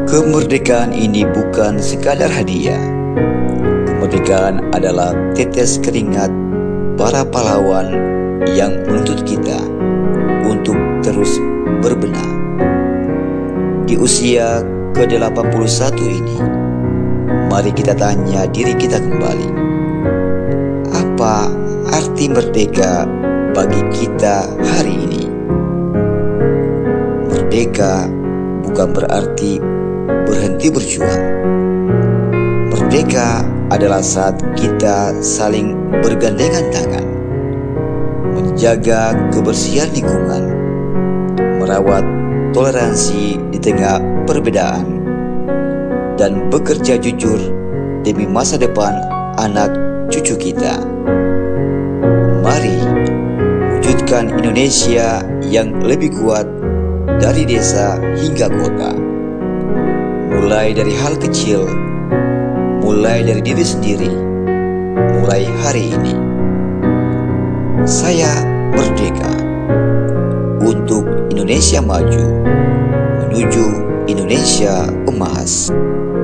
Kemerdekaan ini bukan sekadar hadiah. Kemerdekaan adalah tetes keringat para pahlawan yang menuntut kita untuk terus berbenah. Di usia ke-81 ini, mari kita tanya diri kita kembali. Apa arti merdeka bagi kita hari ini? Merdeka bukan berarti berhenti berjuang. Merdeka adalah saat kita saling bergandengan tangan, menjaga kebersihan lingkungan, merawat toleransi di tengah perbedaan, dan bekerja jujur demi masa depan anak cucu kita. Mari wujudkan Indonesia yang lebih kuat dari desa hingga kota. Mulai dari hal kecil, mulai dari diri sendiri, mulai hari ini. Saya merdeka untuk Indonesia maju, menuju Indonesia emas.